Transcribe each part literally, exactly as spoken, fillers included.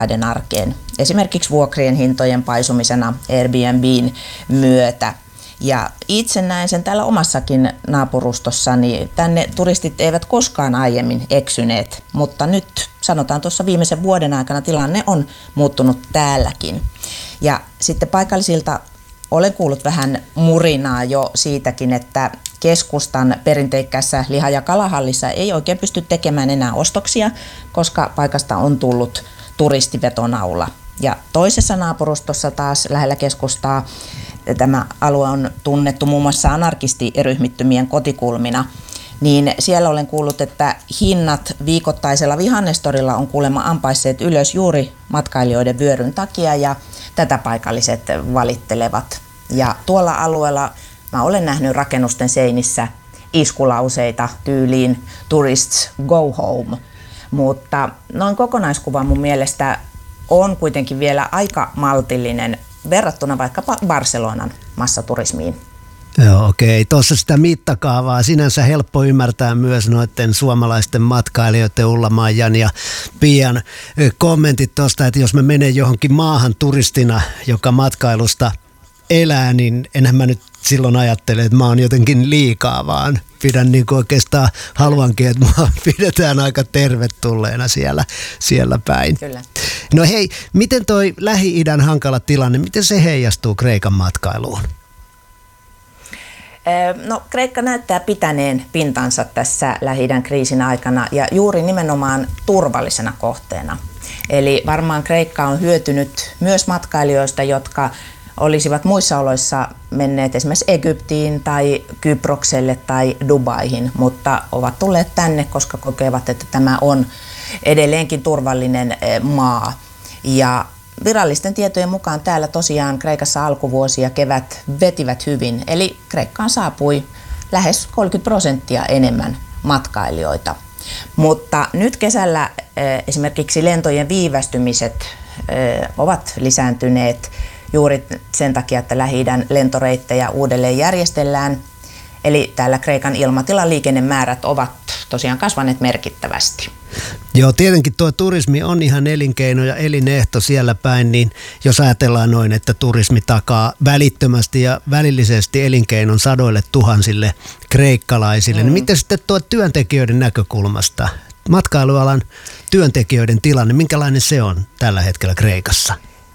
arkeen, esimerkiksi vuokrien hintojen paisumisena Airbnbin myötä. Ja itse näen sen täällä omassakin naapurustossani. Tänne turistit eivät koskaan aiemmin eksyneet, mutta nyt sanotaan tuossa viimeisen vuoden aikana tilanne on muuttunut täälläkin. Ja sitten paikallisilta olen kuullut vähän murinaa jo siitäkin, että keskustan perinteikkäässä liha- ja kalahallissa ei oikein pysty tekemään enää ostoksia, koska paikasta on tullut turistivetonaula. Ja toisessa naapurustossa taas lähellä keskustaa tämä alue on tunnettu muun muassa anarkistiryhmittymien kotikulmina, niin siellä olen kuullut, että hinnat viikoittaisella vihannestorilla on kuulemma ampaisseet ylös juuri matkailijoiden vyöryn takia ja tätä paikalliset valittelevat. Ja tuolla alueella mä olen nähnyt rakennusten seinissä iskulauseita tyyliin "Tourists go home", mutta noin kokonaiskuva mun mielestä on kuitenkin vielä aika maltillinen verrattuna vaikkapa Barcelonan massaturismiin. Joo, okei. Tuossa sitä mittakaavaa sinänsä helppo ymmärtää myös noiden suomalaisten matkailijoiden Ulla-Maijan ja Pian kommentit tuosta, että jos mä menen johonkin maahan turistina, joka matkailusta elää, niin enhän mä nyt silloin ajattele, että mä oon jotenkin liikaa, vaan pidän niin kuin oikeastaan haluankin, että mua pidetään aika tervetulleena siellä, siellä päin. Kyllä. No hei, miten toi Lähi-idän hankala tilanne, miten se heijastuu Kreikan matkailuun? No, Kreikka näyttää pitäneen pintansa tässä Lähi-idän kriisin aikana ja juuri nimenomaan turvallisena kohteena. Eli varmaan Kreikka on hyötynyt myös matkailijoista, jotka olisivat muissa oloissa menneet esimerkiksi Egyptiin tai Kyprokselle tai Dubaihin, mutta ovat tulleet tänne, koska kokevat, että tämä on edelleenkin turvallinen maa. Ja virallisten tietojen mukaan täällä tosiaan Kreikassa alkuvuosi ja kevät vetivät hyvin, eli Kreikkaan saapui lähes kolmekymmentä prosenttia enemmän matkailijoita. Mutta nyt kesällä esimerkiksi lentojen viivästymiset ovat lisääntyneet juuri sen takia, että Lähi-idän lentoreittejä uudelleen järjestellään. Eli täällä Kreikan ilmatilan liikennemäärät ovat tosiaan kasvaneet merkittävästi. Joo, tietenkin tuo turismi on ihan elinkeino ja elinehto siellä päin, niin jos ajatellaan noin, että turismi takaa välittömästi ja välillisesti elinkeinon sadoille tuhansille kreikkalaisille, mm. niin miten sitten tuo työntekijöiden näkökulmasta, matkailualan työntekijöiden tilanne, minkälainen se on tällä hetkellä Kreikassa?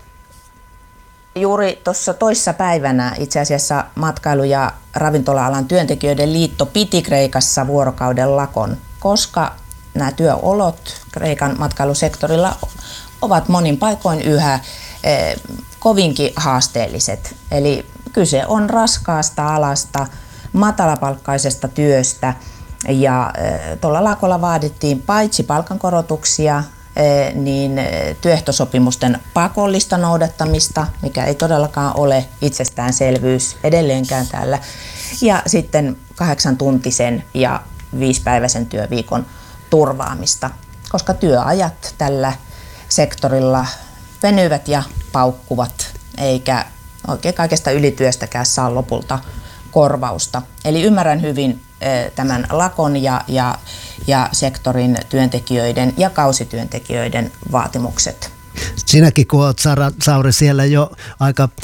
Juuri tuossa toissa päivänä itse asiassa matkailu- ja ravintola-alan työntekijöiden liitto piti Kreikassa vuorokauden lakon, koska nämä työolot Kreikan matkailusektorilla ovat monin paikoin yhä eh, kovinkin haasteelliset. Eli kyse on raskaasta alasta, matalapalkkaisesta työstä ja eh, tuolla lakolla vaadittiin paitsi palkankorotuksia, niin työehtosopimusten pakollista noudattamista, mikä ei todellakaan ole itsestäänselvyys edelleenkään täällä, ja sitten kahdeksantuntisen ja viisipäiväisen työviikon turvaamista, koska työajat tällä sektorilla venyvät ja paukkuvat, eikä oikein kaikesta ylityöstäkään saa lopulta korvausta. Eli ymmärrän hyvin tämän lakon ja, ja, ja sektorin työntekijöiden ja kausityöntekijöiden vaatimukset. Sinäkin kun olet, Sara Saure, siellä jo aika